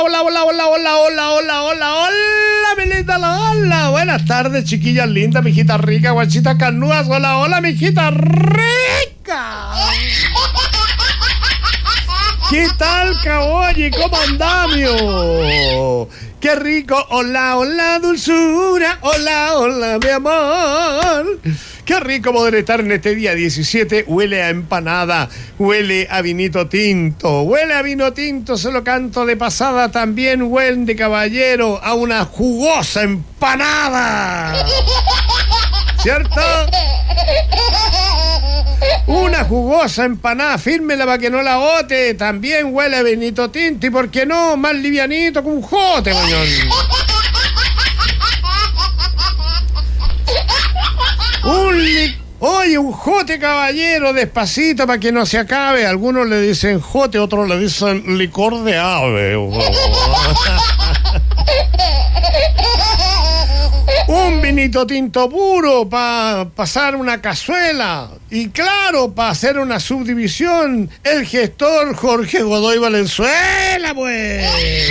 Hola, hola, hola, hola, hola, hola, hola, hola, mi linda, hola. Buenas tardes, chiquillas lindas, mijita rica, guachita carnudas. Hola, hola, mijita rica. ¿Qué tal, caoye? ¿Cómo andamio? ¡Qué rico! Hola, hola, dulzura. Hola, hola, mi amor. ¡Qué rico poder estar en este día 17! Huele a empanada, huele a vinito tinto. Huele a vino tinto, se lo canto de pasada. También huele de caballero a una jugosa empanada. ¿Cierto? Una jugosa empanada, fírmela para que no la bote. También huele a vinito tinto y, ¿por qué no? Más livianito que un jote, mañón. Oye, un jote, caballero, despacito para que no se acabe. Algunos le dicen jote, otros le dicen licor de ave. Un vinito tinto puro para pasar una cazuela. Y claro, para hacer una subdivisión, el gestor Jorge Godoy Valenzuela, pues.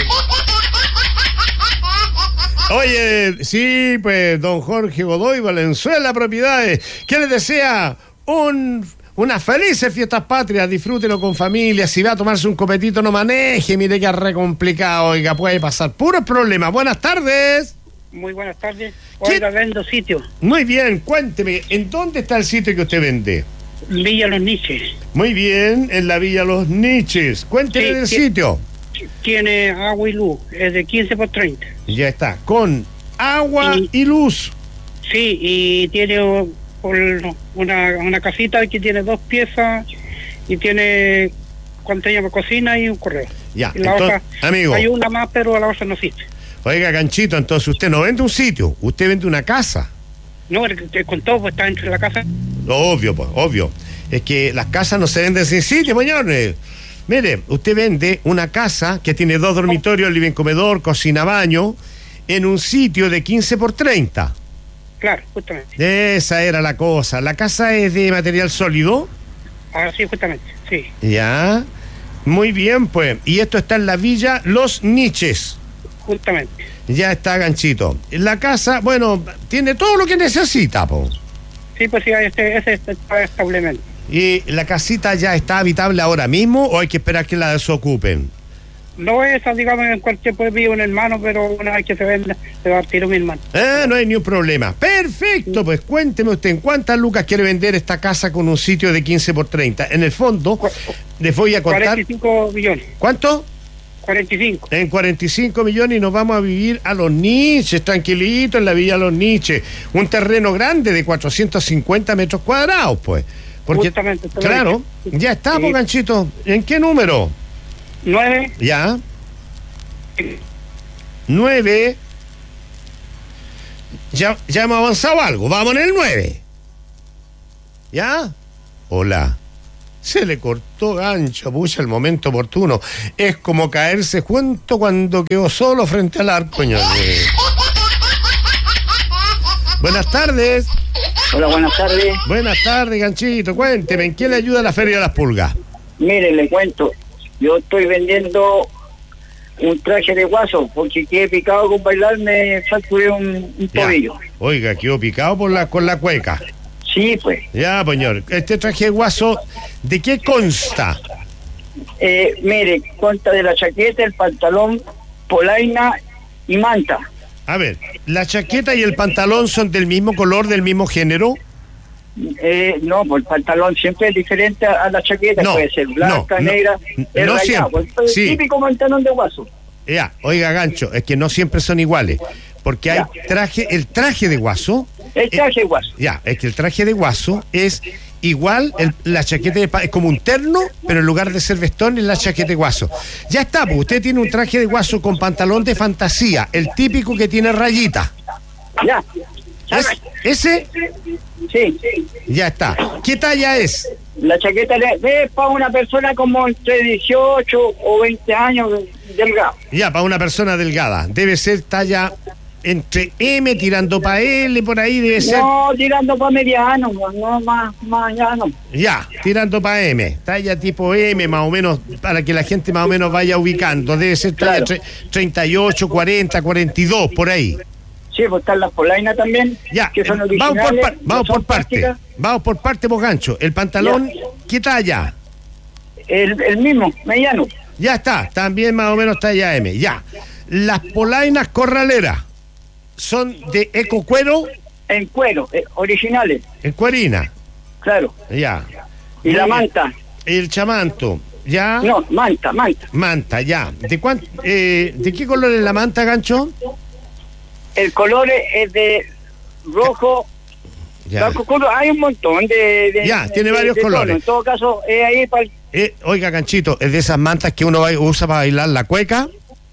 Oye, sí, pues, don Jorge Godoy Valenzuela Propiedades, que les desea unas felices fiestas patrias. Disfrútenlo con familia. Si va a tomarse un copetito, no maneje. Mire que es re complicado, oiga, puede pasar puros problemas. Buenas tardes. Muy buenas tardes. Oiga, vendo sitio. Muy bien, cuénteme, ¿en dónde está el sitio que usted vende? Villa Los Niches. Muy bien, en la Villa Los Niches. Cuénteme del sitio. Tiene agua y luz, es de 15 por 30. Ya está, con agua y luz. Sí, y tiene una casita que tiene 2 piezas y tiene, ¿cuánto se llama? Cocina y un correo. Ya, y la entonces, otra, amigo. hay una más, pero la otra no existe. Oiga, Ganchito, entonces usted no vende un sitio, usted vende una casa. No, con todo, pues está dentro de la casa. Obvio, pues, obvio. Es que las casas no se venden sin sitio, señores. Mire, usted vende una casa que tiene 2 dormitorios, living, comedor, cocina, baño, en un sitio de 15 por 30. Claro, justamente. Esa era la cosa. ¿La casa es de material sólido? Ah, sí, justamente, sí. Ya. Muy bien, pues. Y esto está en la Villa Los Niches. Justamente. Ya está, Ganchito. La casa, bueno, tiene todo lo que necesita, po. Sí, pues sí, ese está establemente. ¿Y la casita ya está habitable ahora mismo o hay que esperar que la desocupen? No, esa, digamos, en cualquier pueblo vive un hermano, pero una vez que se venda, se va a tirar mi hermano. No hay ni un problema. Perfecto, pues cuénteme usted, ¿en cuántas lucas quiere vender esta casa con un sitio de 15 por 30? En el fondo, les voy a contar... 45 millones. ¿Cuánto? 45. En 45 millones y nos vamos a vivir a Los Niches, tranquilito, en la Villa Los Niches. Un terreno grande de 450 metros cuadrados, pues. Porque, justamente, claro, ya está, sí. Pues, Ganchito. ¿En qué número? 9. Ya. 9. Ya hemos avanzado algo. Vamos en el 9. ¿Ya? Hola. Se le cortó, Gancho, pucha, el momento oportuno. Es como caerse junto cuando quedó solo frente al arco, señor. Buenas tardes. Hola, buenas tardes. Buenas tardes, Ganchito. Cuénteme, ¿en qué le ayuda la Feria de las Pulgas? Mire, le cuento. Yo estoy vendiendo un traje de guaso porque quedé picado con bailar, me fracturé un tobillo. Oiga, quedó picado con la cueca. Sí, pues. Ya, señor. Este traje de guaso, ¿de qué consta? Mire, consta de la chaqueta, el pantalón, polaina y manta. A ver, ¿la chaqueta y el pantalón son del mismo color, del mismo género? No, pues el pantalón siempre es diferente a la chaqueta, no, puede ser blanca, negra, no siempre. Pues, sí. Típico pantalón de guaso. Ya, oiga, Gancho, es que no siempre son iguales, porque hay el traje de guaso. El traje de guaso. Ya, es que el traje de guaso es igual, la chaqueta es como un terno, pero en lugar de ser vestón es la chaqueta de guaso. Ya está, pues usted tiene un traje de guaso con pantalón de fantasía, el típico que tiene rayita. Ya. ¿Ese? Sí. Ya está. ¿Qué talla es? La chaqueta es para una persona como entre 18 o 20 años delgada. Ya, para una persona delgada. Debe ser talla entre M tirando para L, por ahí debe ser. No, tirando para mediano, no más allá no. Ya, tirando para M, talla tipo M más o menos, para que la gente más o menos vaya ubicando, debe ser talla Claro. 38, 40, 42, por ahí. Sí, pues están las polainas también, Ya, que son vamos originales. vamos son por parte, plásticas. vamos por parte, vos gancho. El pantalón, Ya. ¿qué talla? El mismo, mediano, Ya está, también más o menos talla M, ya. Las polainas corraleras, ¿son de ecocuero? en cuero, originales, En cuerina, claro. ya. Y la Muy bien. manta, El chamanto, ya. no, manta. Manta, ya. ¿De qué color es la manta, gancho? El color es de rojo, Ya. blanco, color, hay un montón de Ya, tiene varios tonos. colores. En todo caso, es ahí para Oiga, ganchito, ¿es de esas mantas que uno usa para bailar la cueca?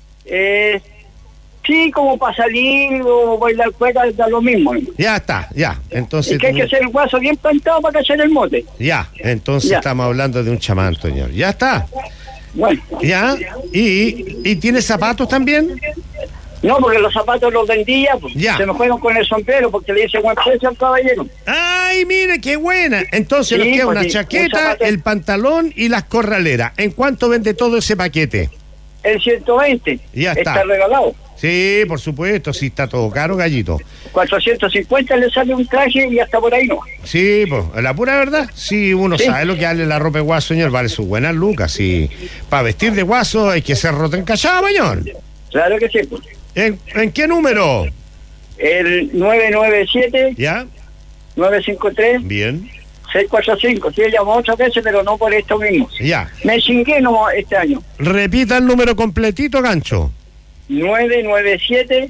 sí, como para salir o bailar cueca, da lo mismo. Ya está, ya. Entonces, Y que hay que hacer el guaso bien plantado para cachar el mote. ya, entonces Ya. estamos hablando de un chamanto, señor. Ya está, Bueno, ya. ¿Y tiene zapatos también? no, porque los zapatos los vendía, pues, Ya. se me fueron con el sombrero porque le hice buen precio al caballero. ¡Ay, mire, qué buena! Entonces Sí, nos queda pues una sí, un chaqueta, zapato. el pantalón y las corraleras. ¿En cuánto vende todo ese paquete? El 120 Ya está. regalado. Sí, por supuesto, sí está todo caro, gallito. 450 le sale un traje y hasta por ahí no. Sí, pues, la pura verdad, sí, uno Sí. sabe lo que vale la ropa de guaso, señor, vale sus buenas lucas, sí. Para vestir de guaso hay que ser roto encachado, señor. Claro que sí. Pues. ¿En qué número? El 997 ¿Ya? 953 Bien, 645. Sí, llamó otras veces, pero no por esto mismo. ya. Me chingué no este año. Repita el número completito, gancho. 997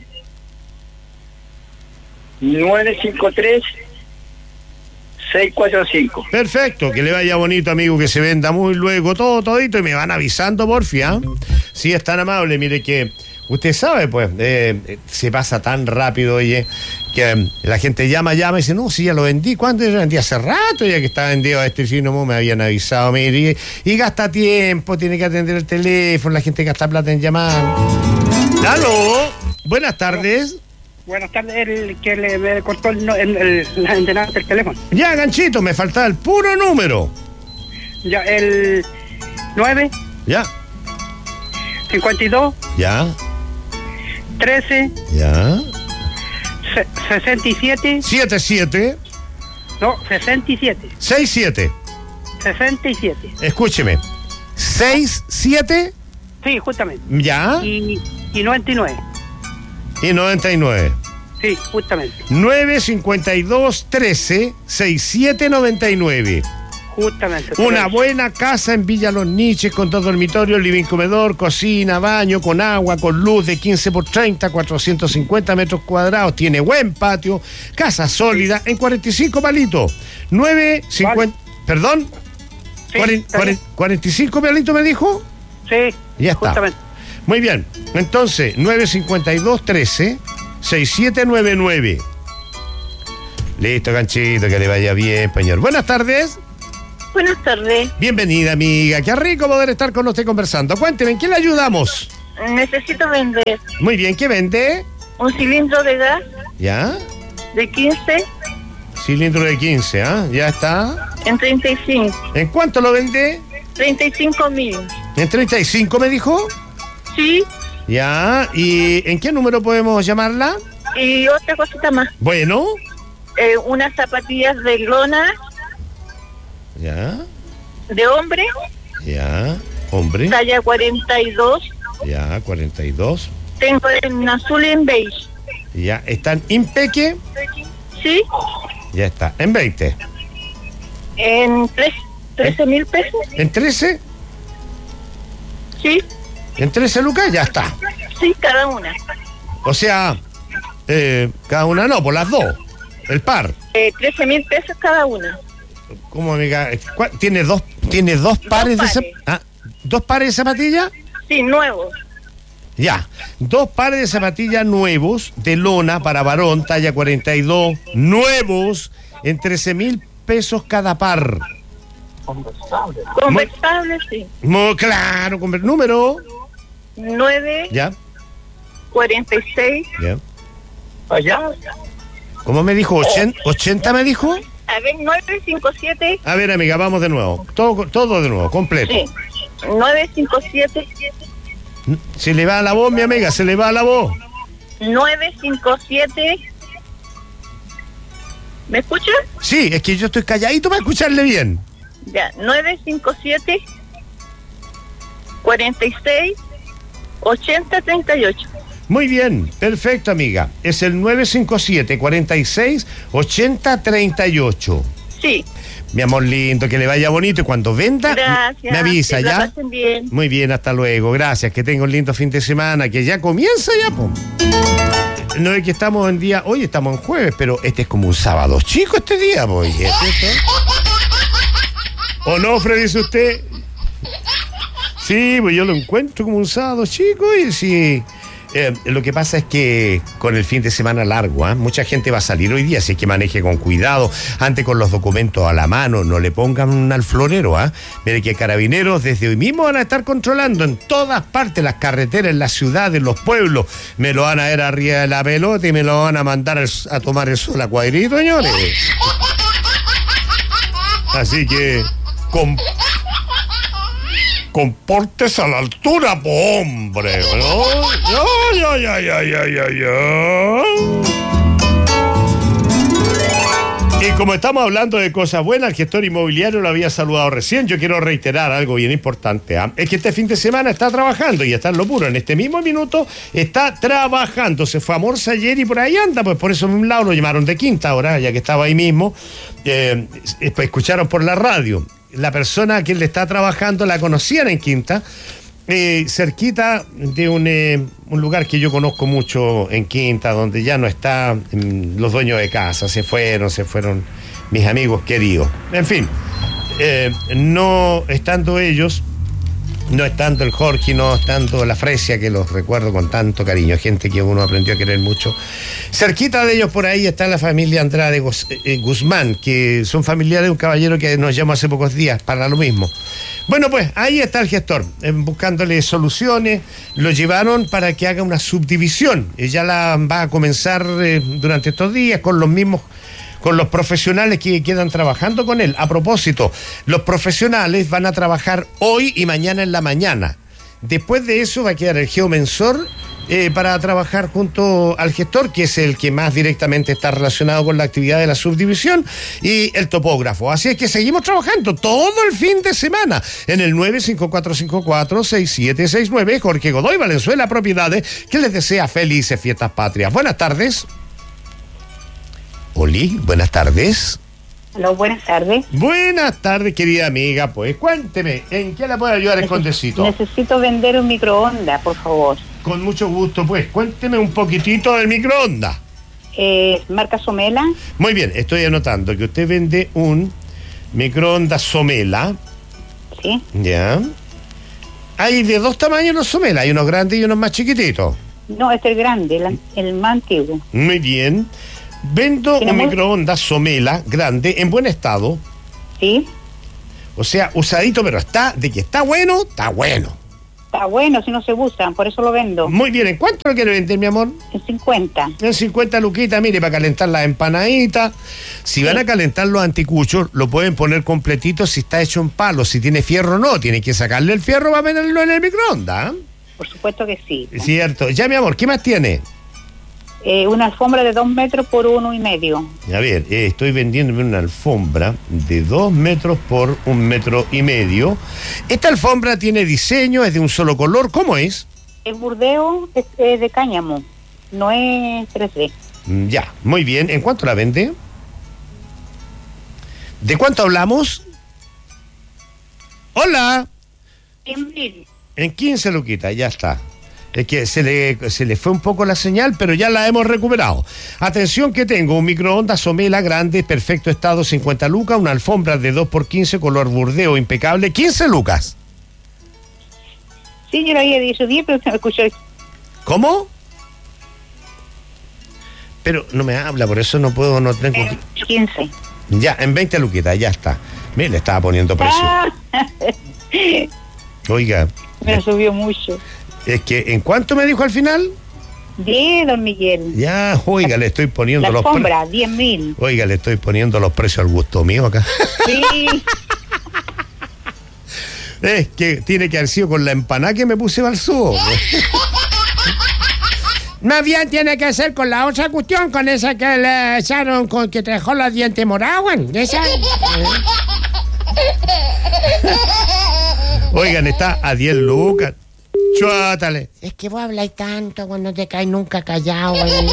953 645. Perfecto, que le vaya bonito, amigo, que se venda muy luego todo, todito, y me van avisando, porfia. Sí, es tan amable, mire que usted sabe, pues, se pasa tan rápido, oye, que la gente llama y dice, no, si ya lo vendí, ¿cuándo? Yo lo vendí hace rato, ya que está vendido a este chino, me habían avisado, mire, y gasta tiempo, tiene que atender el teléfono, la gente gasta plata en llamar. ¡Aló! Buenas tardes. Buenas tardes, el que me cortó la antena del teléfono. Ya, ganchito, me faltaba el puro número. Ya, el 9, Ya, 52, ya, 13, ya. 67, 77 no, 67, 67. 67. Escúcheme. 67, Sí, justamente. ya, Y 99. y 99. Sí, justamente. 952 13 67 99. Justamente. Una buena casa en Villa Los Niches con dos dormitorios, living, comedor, cocina, baño, con agua, con luz de 15 por 30, 450 metros cuadrados. Tiene buen patio, casa sólida en 45 palitos. 950. Vale. ¿Perdón? Sí, está bien. 45 palitos me dijo. Sí, Ya está. justamente. Muy bien. Entonces, 952 13 6799. Listo, ganchito, que le vaya bien, señor. Buenas tardes. Buenas tardes. Bienvenida, amiga. Qué rico poder estar con usted conversando. Cuénteme, ¿en qué le ayudamos? Necesito vender Muy bien, ¿qué vende? un cilindro de gas ¿Ya? de 15 Cilindro de 15, ¿ah? Ya está. en 35. ¿En cuánto lo vende? 35.000. ¿En 35 me dijo? Sí. Ya. ¿Y en qué número podemos llamarla? Y otra cosita más. Bueno. Unas zapatillas de lona Ya. de hombre, Ya. Hombre. talla 42. Ya, 42. Tengo en azul y en beige. Ya. ¿Están impeque? Sí. Ya está. En 20. En 13.000 pesos. ¿En 13? Sí. ¿En 13 lucas? Ya está. Sí, cada una. O sea, cada una no, por las dos. El par. 13.000 pesos cada una. ¿Cómo, amiga? ¿Tiene dos pares de pares. ¿dos pares de zapatillas? Sí, nuevos. Ya. 2 pares de zapatillas nuevos de lona para varón, talla 42, nuevos, en 13.000 pesos cada par. Conversable, sí. Muy claro, número. 9, Ya, 46, ya. allá. ¿Cómo me dijo? ¿80 me dijo? A ver, 957. A ver, amiga, vamos de nuevo. Todo de nuevo, completo. Sí. 957. Se le va la voz, mi amiga, se le va la voz. 957. ¿Me escucha? Sí, es que yo estoy calladito para escucharle bien. Ya, 957 46 80 38. Muy bien, perfecto, amiga. Es el 957 46 80 38. Sí. Mi amor lindo, que le vaya bonito y cuando venda, Gracias. me avisa, que la ¿ya? pasen bien. Muy bien, hasta luego. Gracias, que tenga un lindo fin de semana, que ya comienza ya, po. No es que estamos en día, hoy estamos en jueves, pero este es como un sábado chico este día, pues, ¿es cierto? ¿O no, Freddy, dice usted? Sí, pues yo lo encuentro como un sábado chico y sí. Lo que pasa es que con el fin de semana largo, mucha gente va a salir hoy día, así que maneje con cuidado, ande con los documentos a la mano, no le pongan al florero. Mire que carabineros desde hoy mismo van a estar controlando en todas partes las carreteras, en las ciudades, los pueblos. Me lo van a ver arriba de la pelota y me lo van a mandar a tomar el sol a cuadrito, señores. Así que compórtese a la altura, po, hombre, ¿no? Ya. Y como estamos hablando de cosas buenas, el gestor inmobiliario lo había saludado recién. Yo quiero reiterar algo bien importante. Es que este fin de semana está trabajando y está en lo puro. En este mismo minuto está trabajando. Se fue a Morsa ayer y por ahí anda. Pues por eso a un lado lo llamaron de Quinta ahora, ya que estaba ahí mismo. Pues escucharon por la radio. La persona a quien le está trabajando la conocían en Quinta, cerquita de un lugar que yo conozco mucho en Quinta, donde ya no están los dueños de casa, se fueron mis amigos queridos. En fin, no estando ellos, no estando el Jorge, no estando la Fresia, que los recuerdo con tanto cariño, gente que uno aprendió a querer mucho. Cerquita de ellos por ahí está la familia Andrade Guzmán, que son familiares de un caballero que nos llamó hace pocos días para lo mismo. Bueno, pues ahí está el gestor, buscándole soluciones. Lo llevaron para que haga una subdivisión. Ella la va a comenzar durante estos días con los profesionales que quedan trabajando con él. A propósito, los profesionales van a trabajar hoy y mañana en la mañana. Después de eso va a quedar el geomensor para trabajar junto al gestor, que es el que más directamente está relacionado con la actividad de la subdivisión, y el topógrafo. Así es que seguimos trabajando todo el fin de semana en el 954546769. Jorge Godoy Valenzuela Propiedades, que les desea felices fiestas patrias. Buenas tardes. Oli, buenas tardes. Hola, buenas tardes. Buenas tardes, querida amiga. Pues cuénteme, ¿en qué la puedo ayudar el Condecito? Necesito vender un microondas, por favor. Con mucho gusto, pues. Cuénteme un poquitito del microondas. Marca Somela. Muy bien, estoy anotando que usted vende un microondas Somela. Sí. Ya. Hay de dos tamaños los Somela, hay unos grandes y unos más chiquititos. No, este es el grande, el más antiguo. Muy bien. Vendo un microondas Somela grande, en buen estado. Sí. O sea, usadito, pero de que está bueno, está bueno. Está bueno, si no se usan, por eso lo vendo. Muy bien, ¿en cuánto lo quiere vender, mi amor? En 50. En 50 luquitas, mire, para calentar las empanaditas. Si van a calentar los anticuchos, lo pueden poner completito si está hecho en palo. Si tiene fierro, no. Tiene que sacarle el fierro para meterlo en el microondas. Por supuesto que sí. Cierto. Ya, mi amor, ¿qué más tiene? Una alfombra de 2 metros por 1,5. A ver, estoy vendiéndome una alfombra de 2 metros por 1,5 metros. Esta alfombra tiene diseño, es de un solo color. ¿Cómo es? El burdeo es de cáñamo, no es 3D. Ya, muy bien. ¿En cuánto la vende? ¿De cuánto hablamos? Hola. En 15 luquitas, ya está. Es que se le fue un poco la señal, pero ya la hemos recuperado. Atención que tengo un microondas Somela grande, perfecto estado, 50 lucas, una alfombra de 2x15, color burdeo impecable, 15 lucas. Sí, yo lo había dicho 10, pero se me escuchó. ¿Cómo? Pero no me habla, por eso no puedo, no tengo... 15. Ya, en 20 luquitas, ya está. Mire, le estaba poniendo precio. Oiga. Me subió mucho. Es que, ¿en cuánto me dijo al final? 10, don Miguel. Ya, oiga, le estoy poniendo La los alfombra, 10.000. Oiga, le estoy poniendo los precios al gusto mío acá. Sí. Es que tiene que haber sido con la empanada que me puse al sur. Más bien tiene que ser con la otra cuestión, con esa que le echaron, con que te dejó los dientes morados, esa. Oigan, está a 10 lucas. Chátale. Es que vos habláis tanto cuando te caes nunca callado.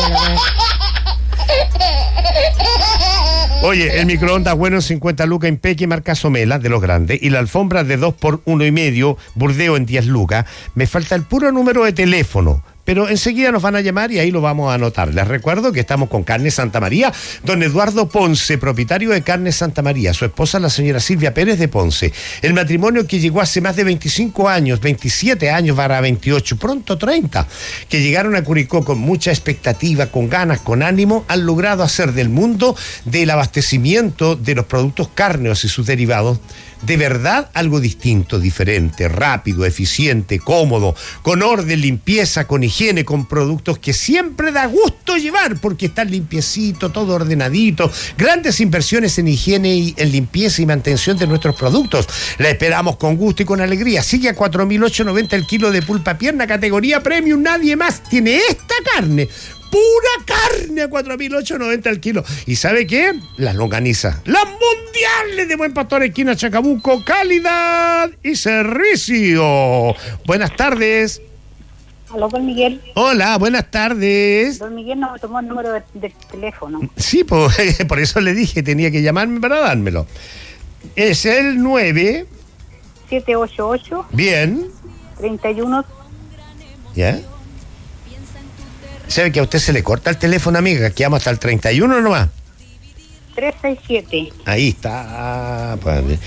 Oye, el microondas bueno, 50 lucas Impeque, marca Somela, de los grandes, y la alfombra de 2 por 1,5, Burdeo en 10 lucas. Me falta el puro número de teléfono, pero enseguida nos van a llamar y ahí lo vamos a anotar. Les recuerdo que estamos con Carne Santa María, don Eduardo Ponce, propietario de Carne Santa María, su esposa la señora Silvia Pérez de Ponce. El matrimonio que llegó hace más de 25 años, 27 años para 28, pronto 30, que llegaron a Curicó con mucha expectativa, con ganas, con ánimo, han logrado hacer del mundo del abastecimiento de los productos cárneos y sus derivados de verdad algo distinto, diferente, rápido, eficiente, cómodo, con orden, limpieza, con higiene, con productos que siempre da gusto llevar porque están limpiecito, todo ordenadito. Grandes inversiones en higiene y en limpieza y mantención de nuestros productos. La esperamos con gusto y con alegría. Sigue a 4.890 el kilo de pulpa pierna, categoría premium. Nadie más tiene esta carne. Pura carne a 4.890 el kilo. ¿Y sabe qué? Las longanizas. Las mundiales de Buen Pastor, esquina Chacabuco. Calidad y servicio. Buenas tardes. Aló, don Miguel. Hola, buenas tardes. Don Miguel no me tomó el número de teléfono. Sí, por eso le dije, tenía que llamarme para dármelo. Es el 9... 788. Bien. 31. ¿Ya? ¿Sabe que a usted se le corta el teléfono, amiga? Que vamos hasta el 31 nomás. 367. Ahí está.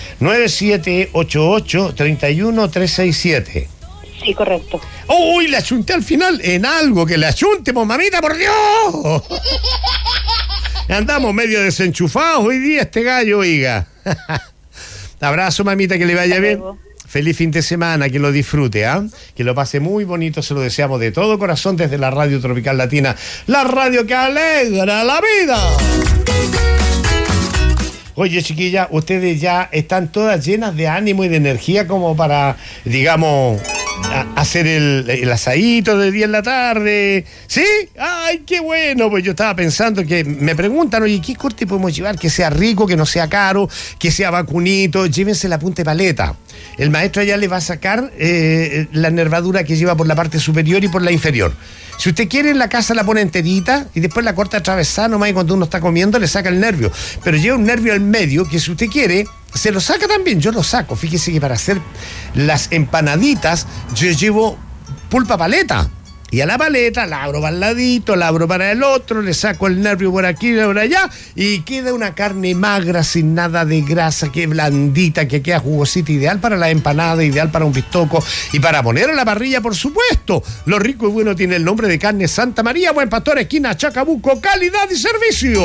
9788-31367. Sí, correcto. ¡Uy! Le achunté al final en algo que le achunte, pues, mamita, por Dios. Andamos medio desenchufados hoy día este gallo, oiga. Abrazo, mamita, que le vaya bien. Feliz fin de semana, que lo disfrute, ¿ah? Que lo pase muy bonito, se lo deseamos de todo corazón desde la Radio Tropical Latina, la radio que alegra la vida. Oye, chiquilla, ustedes ya están todas llenas de ánimo y de energía como para, digamos, hacer el asadito de día en la tarde. ¿Sí? ¡Ay, qué bueno! Pues yo estaba pensando que me preguntan, oye, ¿qué corte podemos llevar? Que sea rico, que no sea caro, que sea vacunito. Llévense la punta de paleta. El maestro allá le va a sacar la nervadura que lleva por la parte superior y por la inferior. Si usted quiere, en la casa la pone enterita y después la corta atravesada nomás, y cuando uno está comiendo le saca el nervio. Pero lleva un nervio al medio que, si usted quiere, se lo saca también. Yo lo saco. Fíjese que para hacer las empanaditas yo llevo pulpa paleta. Y a la paleta la abro para el ladito, la abro para el otro, le saco el nervio por aquí y por allá, y queda una carne magra, sin nada de grasa, que blandita, que queda jugosita, ideal para la empanada, ideal para un pistoco y para poner a la parrilla, por supuesto. Lo rico y bueno tiene el nombre de Carne Santa María, Buen Pastor, esquina Chacabuco, calidad y servicio.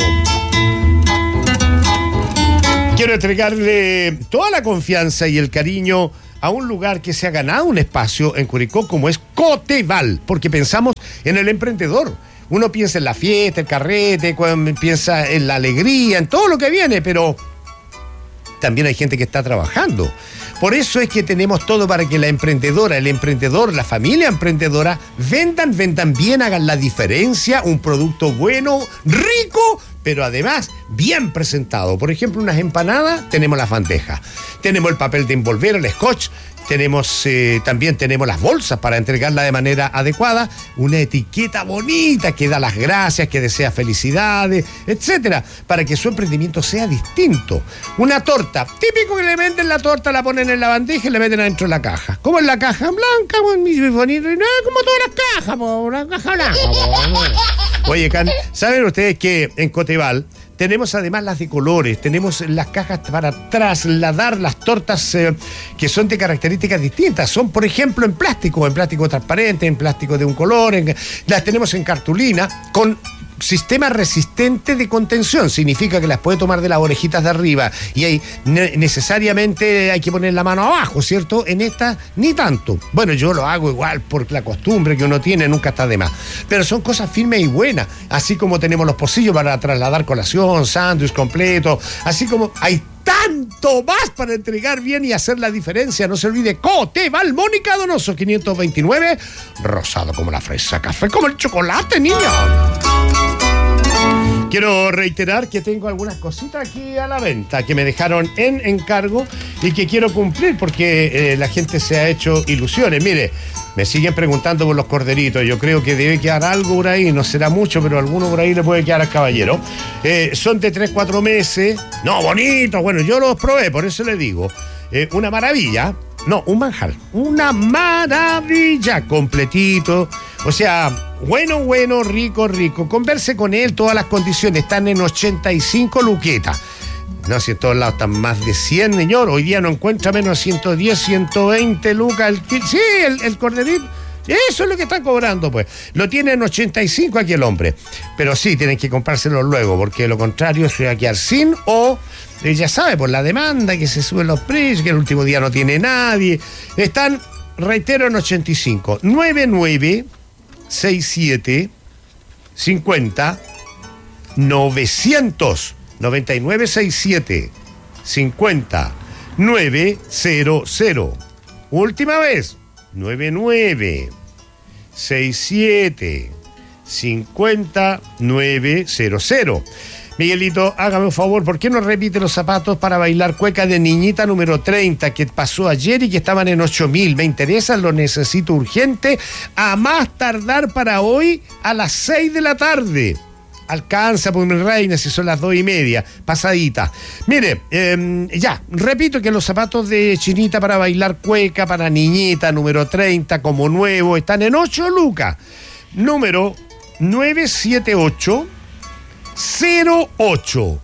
Quiero entregarle toda la confianza y el cariño a un lugar que se ha ganado un espacio en Curicó, como es Coteval, porque pensamos en el emprendedor. Uno piensa en la fiesta, el carrete, piensa en la alegría, en todo lo que viene, pero también hay gente que está trabajando. Por eso es que tenemos todo para que la emprendedora, el emprendedor, la familia emprendedora vendan bien, hagan la diferencia, un producto bueno, rico, pero además bien presentado. Por ejemplo, unas empanadas, tenemos las bandejas, tenemos el papel de envolver, el scotch, también tenemos las bolsas para entregarla de manera adecuada, una etiqueta bonita que da las gracias, que desea felicidades, etcétera, para que su emprendimiento sea distinto. Una torta, típico que le venden la torta, la ponen en la bandeja y le meten adentro de la caja. ¿Cómo es la caja? Blanca, muy bonito, y no como todas las cajas, una caja blanca. Oye, ¿saben ustedes que en Coteval tenemos además las de colores, tenemos las cajas para trasladar las tortas que son de características distintas? Son, por ejemplo, en plástico transparente, en plástico de un color, las tenemos en cartulina, con sistema resistente de contención. Significa que las puede tomar de las orejitas de arriba y ahí necesariamente hay que poner la mano abajo, ¿cierto? En esta ni tanto. Bueno, yo lo hago igual por la costumbre que uno tiene, nunca está de más. Pero son cosas firmes y buenas, así como tenemos los pocillos para trasladar colación, sándwich completo, así como hay tanto más para entregar bien y hacer la diferencia. No se olvide, Cote Mónica Donoso 529, rosado como la fresa, café como el chocolate, niña. Quiero reiterar que tengo algunas cositas aquí a la venta que me dejaron en encargo y que quiero cumplir porque la gente se ha hecho ilusiones. Mire, me siguen preguntando por los corderitos. Yo creo que debe quedar algo por ahí. No será mucho, pero alguno por ahí le puede quedar al caballero. Son de 3-4 meses. No, bonitos. Bueno, yo los probé, por eso le digo. Una maravilla. No, un manjar. Una maravilla. Completito. O sea, bueno, rico. Converse con él, todas las condiciones. Están en 85 luquetas. No, si en todos lados están más de 100, señor. Hoy día no encuentra menos de 110, 120 lucas. Sí, el corderito. Eso es lo que están cobrando, pues. Lo tienen 85 aquí el hombre. Pero sí, tienen que comprárselo luego, porque de lo contrario se va a quedar sin o... ya sabe, por la demanda, que se suben los precios, que el último día no tiene nadie. Están, reitero, en 85. 9967 50 900 9967 50 900. Última vez, 9967 50 900. Miguelito, hágame un favor, ¿por qué no repite los zapatos para bailar cueca de niñita número 30 que pasó ayer y que estaban en 8.000? Me interesan, lo necesito urgente, a más tardar para hoy a las 6 de la tarde. Alcanza, pues, mi reina, si son las 2:30, pasadita. Mire, ya, repito que los zapatos de chinita para bailar cueca, para niñita, número 30, como nuevo, están en 8 lucas. Número 978 08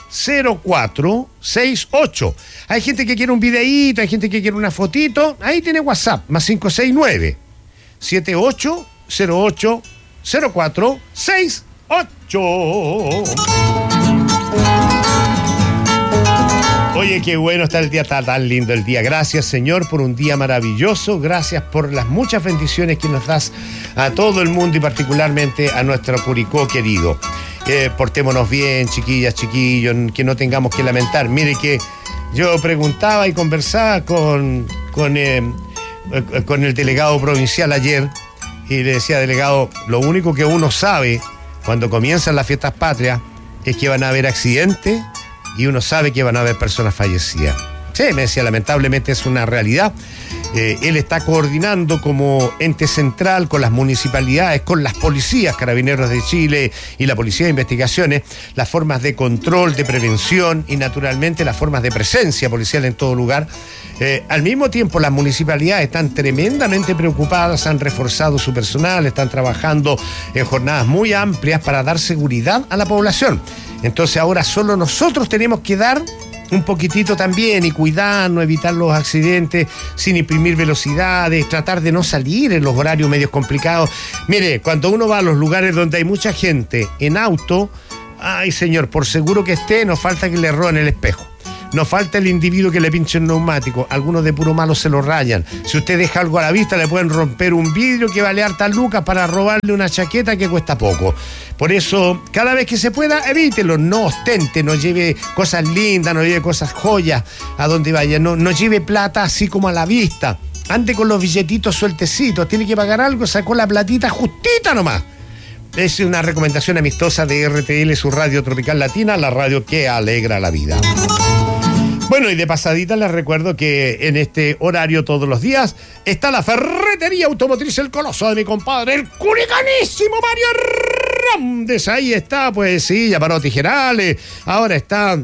0468. Hay gente que quiere un videíto, hay gente que quiere una fotito. Ahí tiene WhatsApp, más 569 7808 0468. Oye, qué bueno está el día, está tan lindo el día. Gracias, Señor, por un día maravilloso. Gracias por las muchas bendiciones que nos das a todo el mundo y particularmente a nuestro Curicó querido. Portémonos bien, chiquillas, chiquillos, que no tengamos que lamentar. Mire que yo preguntaba y conversaba con el delegado provincial ayer y le decía, delegado, lo único que uno sabe cuando comienzan las fiestas patrias es que van a haber accidentes y uno sabe que van a haber personas fallecidas. Sí, me decía, lamentablemente es una realidad. Él está coordinando como ente central con las municipalidades, con las policías, Carabineros de Chile y la Policía de Investigaciones, las formas de control, de prevención y naturalmente las formas de presencia policial en todo lugar. Al mismo tiempo, las municipalidades están tremendamente preocupadas, han reforzado su personal, están trabajando en jornadas muy amplias para dar seguridad a la población. Entonces ahora solo nosotros tenemos que dar un poquitito también y cuidarnos, evitar los accidentes sin imprimir velocidades, tratar de no salir en los horarios medios complicados. Mire, cuando uno va a los lugares donde hay mucha gente en auto, ay señor, por seguro que esté, nos falta que le roben el espejo. Nos falta el individuo que le pinche el neumático. Algunos de puro malo se lo rayan. Si usted deja algo a la vista, le pueden romper un vidrio que vale hartas lucas para robarle una chaqueta que cuesta poco. Por eso, cada vez que se pueda, evítelo. No ostente, no lleve cosas lindas, no lleve cosas joyas a donde vaya. No lleve plata así como a la vista. Ande con los billetitos sueltecitos. Tiene que pagar algo, sacó la platita justita nomás. Es una recomendación amistosa de RTL, su radio tropical latina, la radio que alegra la vida. Bueno, y de pasadita les recuerdo que en este horario todos los días está la ferretería automotriz El Coloso de mi compadre, el curicanísimo Mario Hernández. Ahí está, pues sí, ya paró tijerales, ahora está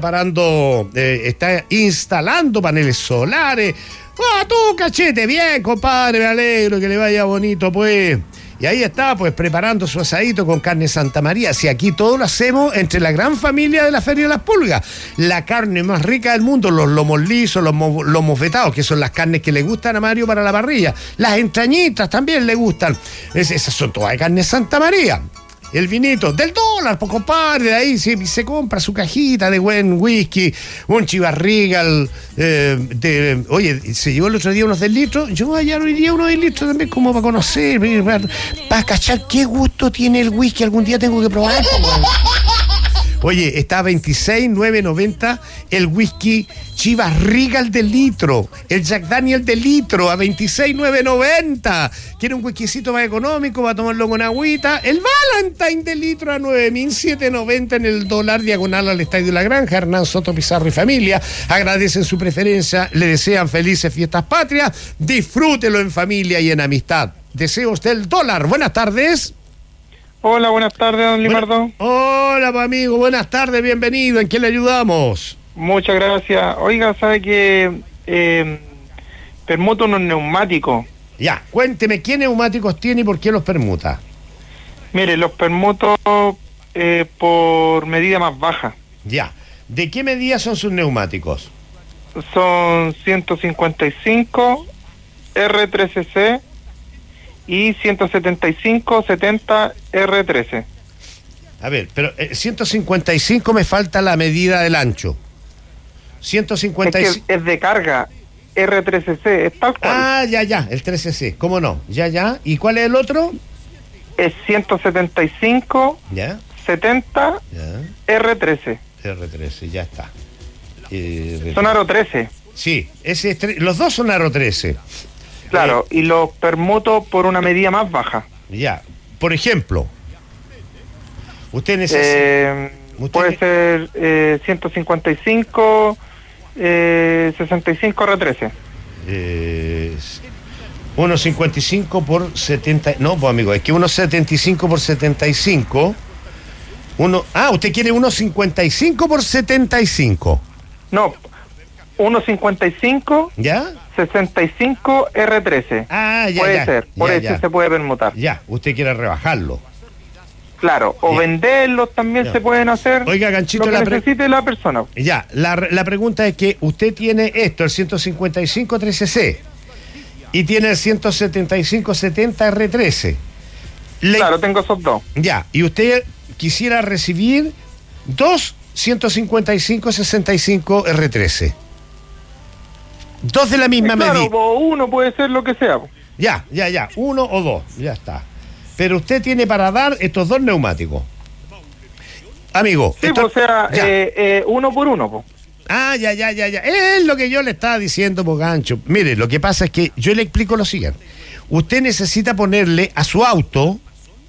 instalando paneles solares. ¡Ah, tú, cachete! Bien, compadre, me alegro, que le vaya bonito, pues. Y ahí está, pues, preparando su asadito con carne Santa María. Si aquí todo lo hacemos entre la gran familia de la Feria de las Pulgas. La carne más rica del mundo, los lomos lisos, los lomos vetados, que son las carnes que le gustan a Mario para la parrilla. Las entrañitas también le gustan. Esas son todas de carne Santa María. El vinito del dólar, pues compadre, de ahí se compra su cajita de buen whisky, un Chivas Regal, oye, se llevó el otro día unos del litro, yo allá no iría unos del litro también como para conocer, para cachar qué gusto tiene el whisky, algún día tengo que probar. Oye, está a 26,990 el whisky Chivas Regal de litro, el Jack Daniel de litro a 26,990. ¿Quiere un whiskycito más económico? Va a tomarlo con agüita. El Valentine de litro a 9,790 en el dólar, diagonal al Estadio La Granja. Hernán Soto Pizarro y familia agradecen su preferencia, le desean felices fiestas patrias. Disfrútelo en familia y en amistad. Deseos del dólar. Buenas tardes. Hola, buenas tardes, don Limardo. Hola, amigo, buenas tardes, bienvenido. ¿En qué le ayudamos? Muchas gracias. Oiga, ¿sabe que permuta unos neumáticos? Ya, cuénteme, ¿qué neumáticos tiene y por qué los permuta? Mire, los permuto por medida más baja. Ya, ¿de qué medida son sus neumáticos? Son 155 R13C y 175-70 R13. A ver, pero 155 me falta la medida del ancho. 155... Es que es de carga, R13C, es tal cual. Ah, ya, el 13C, ¿cómo no? Ya. ¿Y cuál es el otro? Es 175, Ya. 70, Ya. R13. R13, ya está. Son aro 13. Sí, los dos son aro 13. Claro, y los permuto por una medida más baja. Ya, por ejemplo, usted necesita... Puede ser 155, 65 R13. 1.55 por 70... No, pues amigo, es que 1.75 por 75... usted quiere 1.55 por 75. No, 1.55... ¿Ya? 65 R13. Ah, ya, puede ya. ser, por ya, eso ya. se puede permutar. Ya, usted quiere rebajarlo. Claro, o Ya. venderlos también Ya. se pueden hacer. Oiga, Ganchito, lo que necesite la persona. Ya, la pregunta es que usted tiene esto, el 155 13C, y tiene el 175 70 R13. Claro, tengo esos dos. Ya, y usted quisiera recibir dos 155 65 R13. Dos de la misma Claro, medida. o uno puede ser lo que sea. Ya, uno o dos, ya está. Pero usted tiene para dar estos dos neumáticos. Amigo. Sí, o sea, ya. uno por uno, po. Ah, ya. Es lo que yo le estaba diciendo, po, Gancho. Mire, lo que pasa es que yo le explico lo siguiente. Usted necesita ponerle a su auto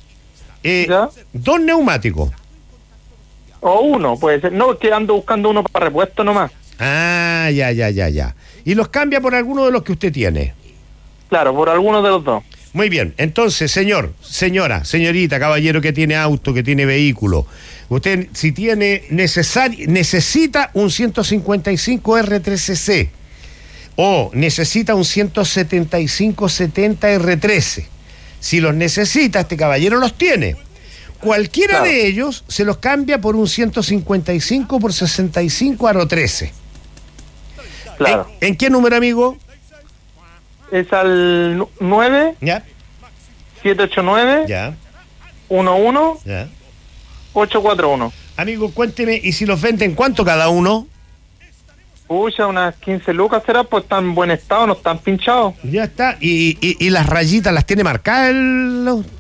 dos neumáticos. O uno, puede ser. No, que ando buscando uno para repuesto nomás. Ah, ya. Y los cambia por alguno de los que usted tiene. Claro, por alguno de los dos. Muy bien, entonces, señora, señorita, caballero que tiene auto, que tiene vehículo, usted si tiene necesita un 155 R13C o necesita un 175 70 R13. Si los necesita, este caballero los tiene. Cualquiera de ellos se los cambia por un 155 por 65 aro 13. Claro. ¿En qué número, amigo? Es al 9 Ya. 789 Ya. 11 Ya. 841. Amigo, cuénteme, ¿y si los venden cuánto cada uno? Pucha, unas 15 lucas será, pues están en buen estado, no están pinchados. Ya está. ¿Y las rayitas las tiene marcadas